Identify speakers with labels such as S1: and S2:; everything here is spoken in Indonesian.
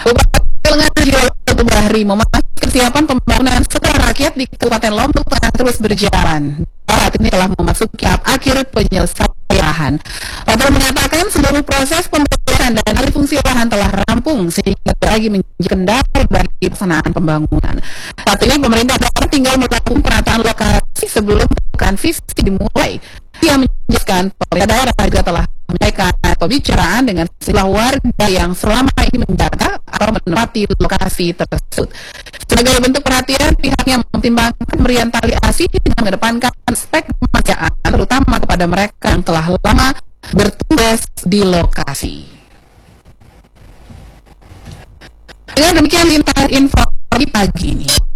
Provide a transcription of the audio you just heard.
S1: Bupati Lengan Jiwa Bahri memastikan kesiapan pembangunan sekolah rakyat di Kabupaten Lombok Tengah terus berjalan. Saat ini telah memasuki akhir penyelesaian lahan. Patel mengatakan seluruh proses pembebasan dan alih fungsi lahan telah rampung sehingga lagi menjadi kendala bagi pelaksanaan pembangunan. Saat ini pemerintah daerah tinggal melakukan penataan lokasi sebelum pembukaan visi dimulai. Ia menjelaskan pemerintah daerah juga telah menyampaikan pembicaraan dengan sejumlah warga yang selama ini menjaga atau menempati lokasi tersebut. Sebagai bentuk perhatian, pihaknya mempertimbangkan pemberian tali asih dengan mengedepankan aspek kemanusiaan, terutama kepada mereka yang telah lama bertugas di lokasi. Dengan demikian, info pagi ini.